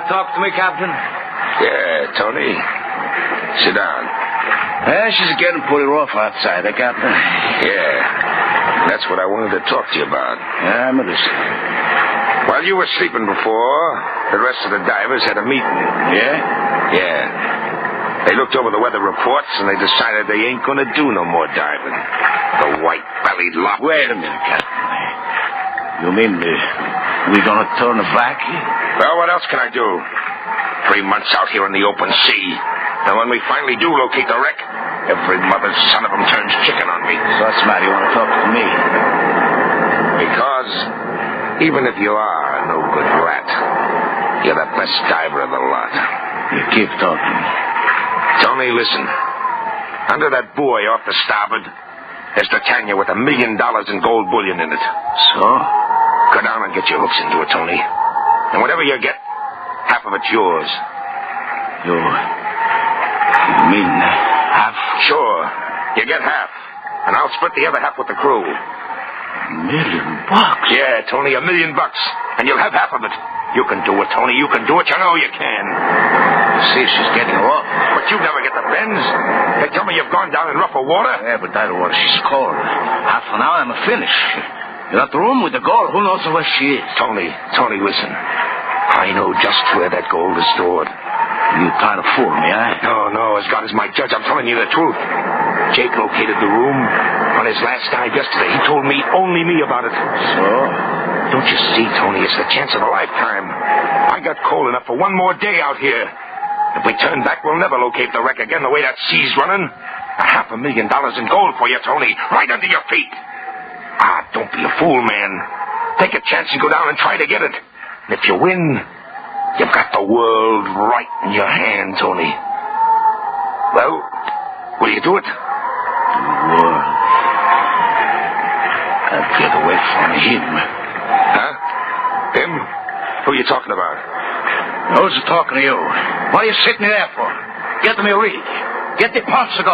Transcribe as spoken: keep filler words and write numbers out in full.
want to talk to me, Captain? Yeah, Tony. Sit down. Yeah, she's getting pretty rough outside, eh, Captain? Yeah. That's what I wanted to talk to you about. Yeah, I'm listening. While you were sleeping before, the rest of the divers had a meeting. Yeah? Yeah. They looked over the weather reports, and they decided they ain't going to do no more diving. The white-bellied lot. Wait a minute, Captain. You mean uh, we're going to turn it back? Well, what else can I do? Three months out here in the open sea. And when we finally do locate the wreck, every mother's son of them turns chicken on me. So what's the matter? You want to talk to me? Because even if you are a no-good rat, you're the best diver of the lot. You keep talking. Tony, listen. Under that buoy off the starboard, there's Titania with a million dollars in gold bullion in it. So? Go down and get your hooks into it, Tony. And whatever you get, half of it's yours. You... You mean half? Sure. You get half. And I'll split the other half with the crew. A million bucks? Yeah, Tony, a million bucks. And you'll have half of it. You can do it, Tony. You can do it. You know you can. See, she's getting rough. But you never get the bends. They tell me you've gone down in rougher water. Yeah, but I don't want she's cold. Half an hour and I'm finished. You got the room with the gold. Who knows where she is? Tony, Tony, listen. I know just where that gold is stored. You trying to fool me, eh? No, no, as God is my judge, I'm telling you the truth. Jake located the room on his last dive yesterday. He told me, only me about it. So? Don't you see, Tony, it's the chance of a lifetime. I got cold enough for one more day out here. If we turn back, we'll never locate the wreck again the way that sea's running. A half a million dollars in gold for you, Tony, right under your feet. Ah, don't be a fool, man. Take a chance and go down and try to get it. And if you win, you've got the world right in your hand, Tony. Well, will you do it? The world. I'll get away from him. Huh? Him? Who are you talking about? I was talking to you. What are you sitting there for? Get me a read. Get the pumps to go.